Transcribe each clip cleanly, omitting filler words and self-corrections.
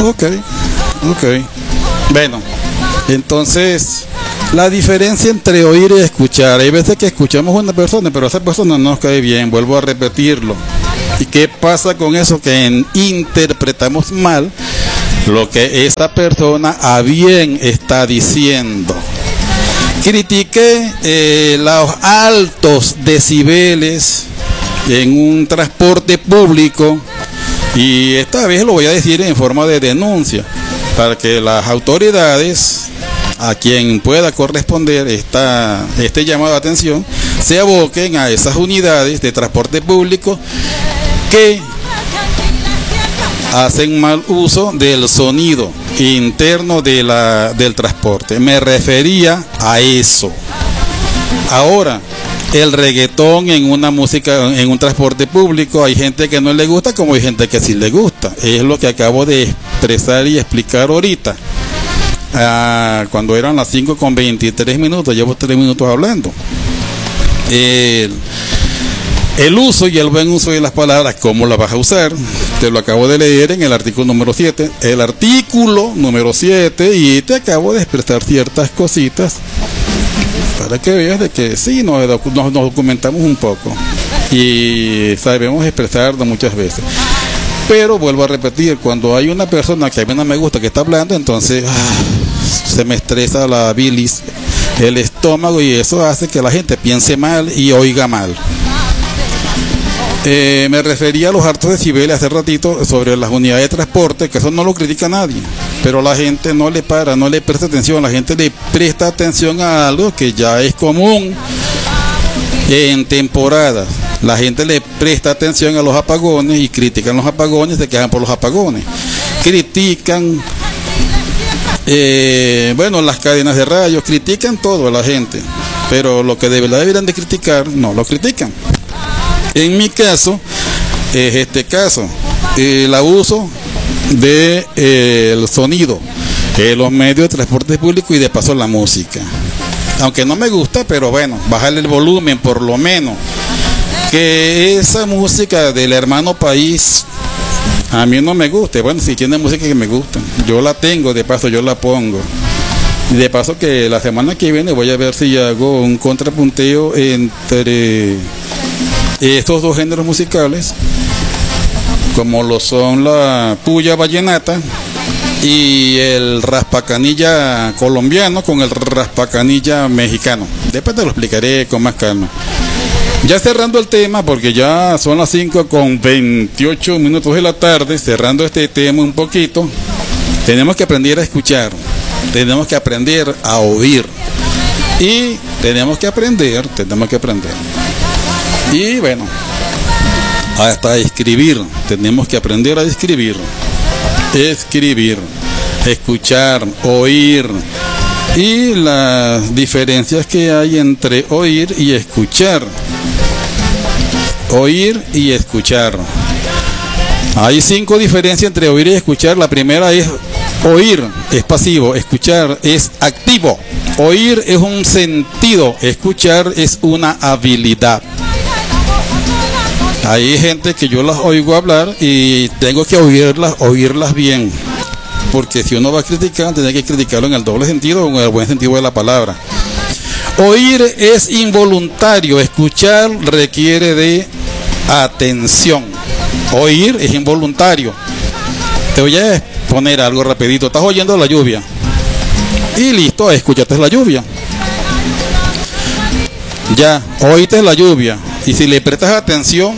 Ok, ok. Bueno, entonces, la diferencia entre oír y escuchar. Hay veces que escuchamos a una persona, pero esa persona no nos cae bien, vuelvo a repetirlo. ¿Y qué pasa con eso? Que interpretamos mal lo que esa persona a bien está diciendo. Critiqué los altos decibeles en un transporte público y esta vez lo voy a decir en forma de denuncia para que las autoridades, a quien pueda corresponder este llamado de atención, se aboquen a esas unidades de transporte público que hacen mal uso del sonido interno del transporte. Me refería a eso. Ahora, el reggaetón en una música, en un transporte público, hay gente que no le gusta como hay gente que sí le gusta. Es lo que acabo de expresar y explicar ahorita. Cuando eran las 5:23, llevo 3 minutos hablando. El uso y el buen uso de las palabras, ¿cómo las vas a usar? Te lo acabo de leer en el artículo número 7. El artículo número 7, y te acabo de expresar ciertas cositas para que veas de que sí, nos documentamos un poco y sabemos expresarlo muchas veces. Pero vuelvo a repetir, cuando hay una persona que a mí no me gusta que está hablando, entonces se me estresa la bilis, el estómago, y eso hace que la gente piense mal y oiga mal. Me refería a los altos decibeles hace ratito sobre las unidades de transporte, que eso no lo critica nadie, pero la gente no le para, no le presta atención. La gente le presta atención a algo que ya es común en temporadas. La gente le presta atención a los apagones y critican los apagones, se quejan por los apagones, critican las cadenas de radio, critican todo a la gente, pero lo que de verdad deberían de criticar no lo critican. En mi caso, es este caso, el abuso del sonido en los medios de transporte público y de paso la música. Aunque no me gusta, pero bueno, bajarle el volumen por lo menos. Que esa música del hermano país a mí no me gusta. Bueno, si tiene música que me gusta, yo la tengo, de paso yo la pongo. Y de paso que la semana que viene voy a ver si hago un contrapunteo entre estos dos géneros musicales, como lo son la puya vallenata y el raspacanilla colombiano con el raspacanilla mexicano. Después te lo explicaré con más calma. Ya cerrando el tema, porque ya son las 5:28 de la tarde, cerrando este tema un poquito, tenemos que aprender a escuchar, tenemos que aprender a oír y tenemos que aprender. Y bueno, hasta escribir, tenemos que aprender a escribir, escuchar, oír, y las diferencias que hay entre oír y escuchar. Oír y escuchar. Hay 5 diferencias entre oír y escuchar. La primera es oír, es pasivo, escuchar es activo. Oír es un sentido, escuchar es una habilidad. Hay gente que yo las oigo hablar y tengo que oírlas bien, porque si uno va a criticar, tiene que criticarlo en el doble sentido o en el buen sentido de la palabra. Oír es involuntario, escuchar requiere de atención. Oír es involuntario. Te voy a poner algo rapidito. Estás oyendo la lluvia y listo, escuchaste la lluvia. Ya, oíste la lluvia, y si le prestas atención,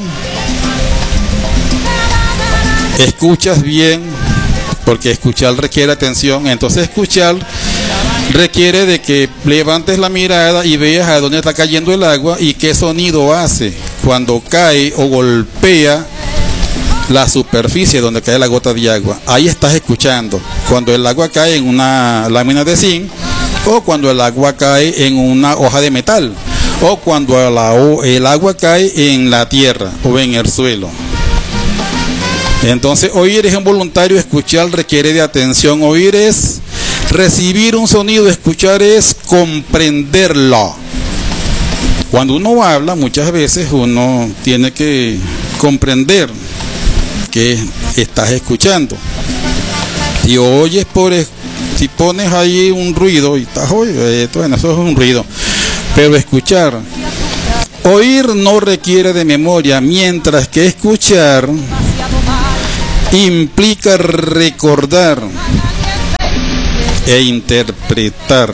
escuchas bien, porque escuchar requiere atención. Entonces escuchar requiere de que levantes la mirada y veas a dónde está cayendo el agua y qué sonido hace cuando cae o golpea la superficie donde cae la gota de agua. Ahí estás escuchando. Cuando el agua cae en una lámina de zinc, o cuando el agua cae en una hoja de metal, o cuando el agua cae en la tierra o en el suelo. Entonces oír es involuntario, escuchar requiere de atención. Oír es recibir un sonido, escuchar es comprenderlo. Cuando uno habla, muchas veces uno tiene que comprender que estás escuchando. Si oyes si pones ahí un ruido y estás bueno, eso es un ruido, pero escuchar, oír no requiere de memoria, mientras que escuchar implica recordar e interpretar.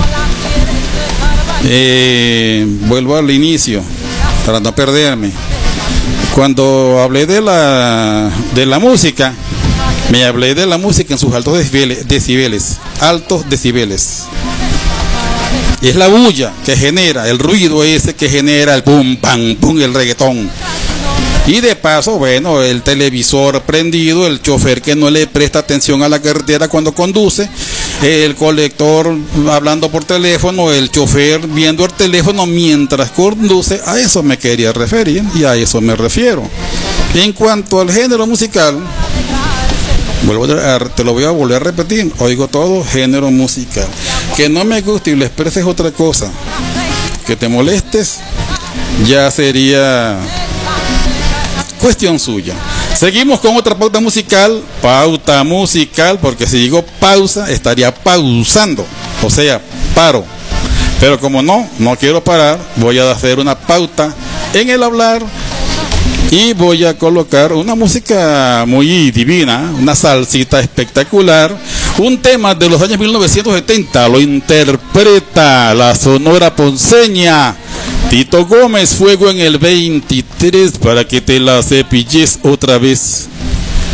Vuelvo al inicio para no perderme. Cuando hablé de la música, me hablé de la música en sus altos decibeles, altos decibeles. Y es la bulla que genera, el ruido ese que genera el pum, pam, pum, el reggaetón. Y de paso, bueno, el televisor prendido, el chofer que no le presta atención a la carretera cuando conduce, el colector hablando por teléfono, el chofer viendo el teléfono mientras conduce. A eso me quería referir y a eso me refiero. En cuanto al género musical, te lo voy a volver a repetir, oigo todo género musical. Que no me guste y lo expreses otra cosa, que te molestes, ya sería cuestión suya. Seguimos con otra pauta musical, porque si digo pausa, estaría pausando, o sea, paro. Pero como no quiero parar, voy a hacer una pauta en el hablar y voy a colocar una música muy divina, una salsita espectacular, un tema de los años 1970, lo interpreta la Sonora Ponceña, Tito Gómez, Fuego en el 23, para que te la cepilles otra vez.